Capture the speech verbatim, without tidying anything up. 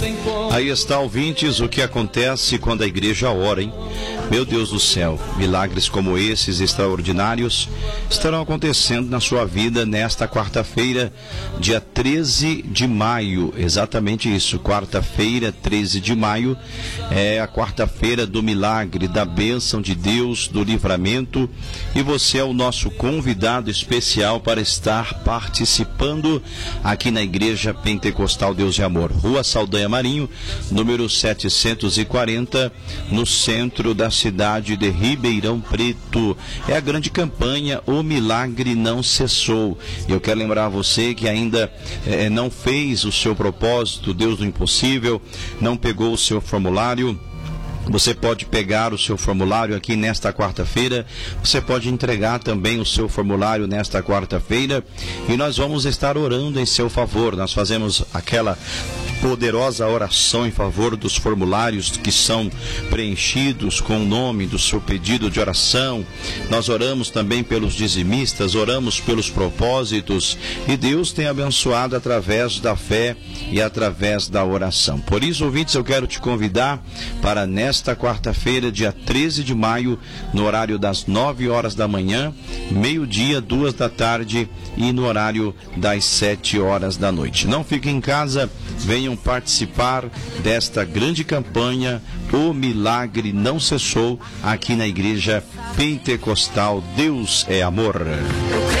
Aí está, ouvintes, o que acontece quando a igreja ora, hein? Meu Deus do céu, milagres como esses extraordinários estarão acontecendo na sua vida nesta quarta-feira, dia treze de maio. Exatamente isso, quarta-feira, treze de maio, é a quarta-feira do milagre, da bênção de Deus, do livramento, e você é o nosso convidado especial para estar participando aqui na Igreja Pentecostal Deus e Amor, Rua Saldanha Marinho, número setecentos e quarenta, no centro da cidade de Ribeirão Preto. É a grande campanha O Milagre Não Cessou. Eu quero lembrar a você que ainda é, não fez o seu propósito, Deus do Impossível, não pegou o seu formulário. Você pode pegar o seu formulário aqui nesta quarta-feira, você pode entregar também o seu formulário nesta quarta-feira e nós vamos estar orando em seu favor. Nós fazemos aquela poderosa oração em favor dos formulários que são preenchidos com o nome do seu pedido de oração. Nós oramos também pelos dizimistas, oramos pelos propósitos, e Deus tem abençoado através da fé e através da oração. Por isso, ouvintes, eu quero te convidar para nesta quarta-feira, dia treze de maio, no horário das nove horas da manhã, meio-dia, duas da tarde e no horário das sete horas da noite. Não fique em casa, venham participar desta grande campanha O Milagre Não Cessou, aqui na Igreja Pentecostal Deus é Amor.